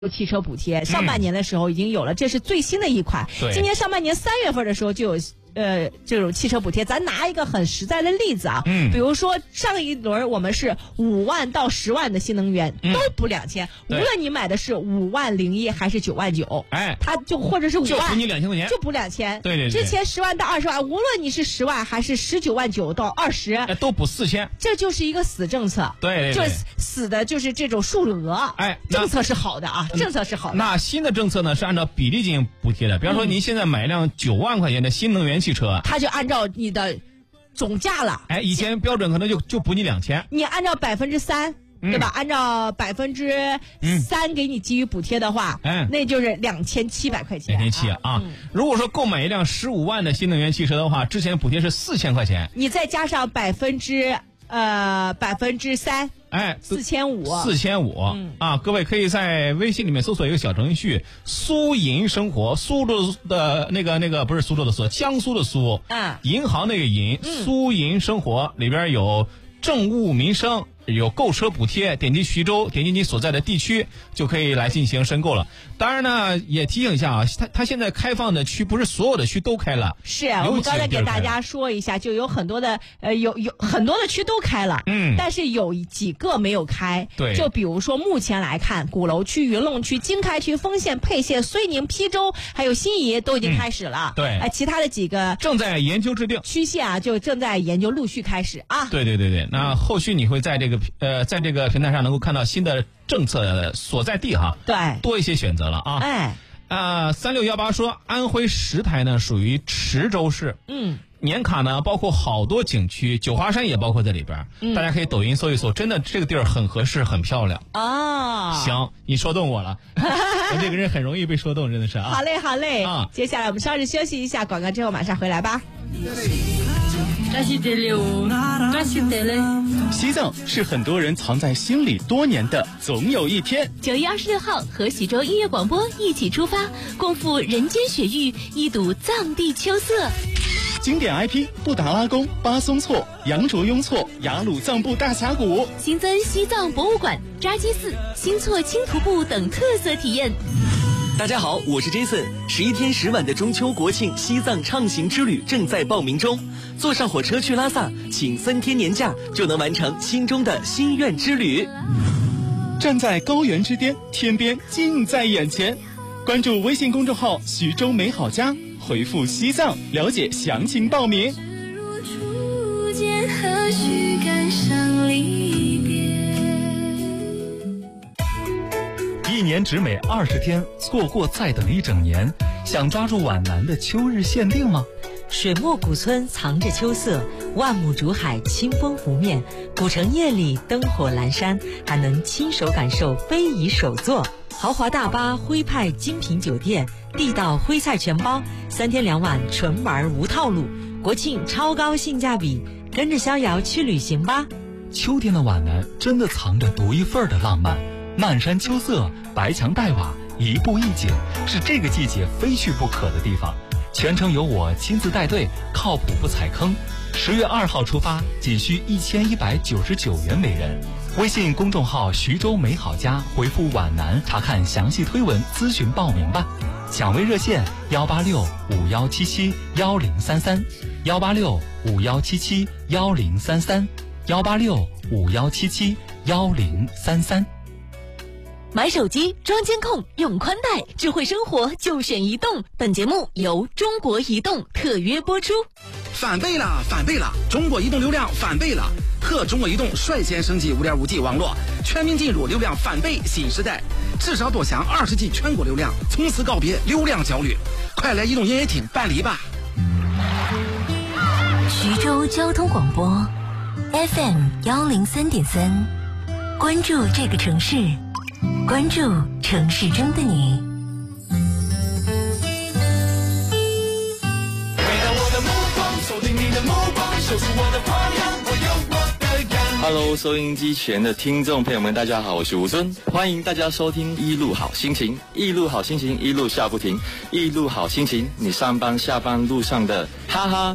汽车补贴，上半年的时候已经有了，这是最新的一款。今年上半年3月份的时候就有这种汽车补贴。咱拿一个很实在的例子啊，比如说上一轮我们是5万到10万的新能源都补2000，无论你买的是5万01还是9万9，它就或者是5万就补你2000块钱， 就补2000。 对， 之前10万到20万，无论你是10万还是19万9到20， 都补4000， 这就是一个死政策。 对， 就是死的就是这种数额。政策是好的啊，政策是好的。 那新的政策呢是按照比例进行补贴的，比方说您现在买一辆9万块钱的新能源汽车， 它就按照你的总价了。 以前标准可能就补你2000， 你按照3%。对吧？按照3%给你给予补贴的话，那就是2700块钱。 2700啊！如果说购买一辆15万的新能源汽车的话，之前补贴是4000块钱， 你再加上3%，4500， 啊！各位可以在微信里面搜索一个小程序“苏银生活”，苏州的那个不是苏州的苏，江苏的苏，银行那个银，苏银生活里边有政务民生。有购车补贴，点击徐州，点击你所在的地区就可以来进行申购了。当然呢，也提醒一下啊，它现在开放的区不是所有的区都开了。 是啊，我们刚才给大家说一下，就有很多的有很多的区都开了，但是有几个没有开。 对， 就比如说目前来看，鼓楼区、云弄区、经开区、丰县、沛县、睢宁、邳州还有新沂都已经开始了。 对， 其他的几个正在研究制定区县啊，就正在研究陆续开始啊。 对，那后续你会在这个平台上能够看到新的政策所在地哈， 对， 多一些选择了啊。3618说安徽石台呢属于池州市，年卡呢包括好多景区，九华山也包括在里边，大家可以抖音搜一搜，真的这个地儿很合适，很漂亮啊。行，你说动我了，我这个人很容易被说动，真的是啊。 好嘞啊！接下来我们稍事休息一下，广告之后马上回来吧。 西藏是很多人藏在心里多年的总有一天。 9月26号和徐州音乐广播一起出发，共赴人间雪域，一睹藏地秋色。 经典 IP 布达拉宫、巴松措、羊卓雍措、雅鲁藏布大峡谷， 新增西藏博物馆、扎基寺、新措轻徒步等特色体验。 大家好，我是 Jason。11天10晚的中秋国庆西藏畅行之旅正在报名中，坐上火车去拉萨，请3天年假就能完成心中的心愿之旅。 站在高原之巅，天边近在眼前。关注微信公众号徐州美好家，回复西藏了解详情报名。 一年只美20天，错过再等一整年。想抓住皖南的秋日限定吗？ 水墨古村藏着秋色，万亩竹海清风拂面，古城夜里灯火阑珊，还能亲手感受非遗手作。豪华大巴徽派精品酒店，地道徽菜全包，3天2晚纯玩无套路，国庆超高性价比，跟着逍遥去旅行吧。 秋天的皖南真的藏着独一份的浪漫，漫山秋色，白墙黛瓦，一步一景，是这个季节非去不可的地方。全程由我亲自带队，靠谱不踩坑。10月2号出发，仅需1199元每人。微信公众号徐州美好家回复皖南查看详细推文咨询报名吧。抢位热线18651771033，18651771033，18651771033。 买手机装监控用宽带，智慧生活就选移动。本节目由中国移动特约播出。 翻倍了！中国移动流量翻倍了！和中国移动率先升级 5.5G 网络，全面进入流量翻倍新时代，至少多享20G 全国流量，从此告别流量焦虑。快来移动营业厅办理吧！ 徐州交通广播 FM103.3，关注这个城市，关注城市中的你。 Hello， 收音机前的听众朋友们，大家好，我是吴尊，欢迎大家收听一路好心情，一路好心情，一路笑不停，一路好心情，你上班下班路上的哈哈。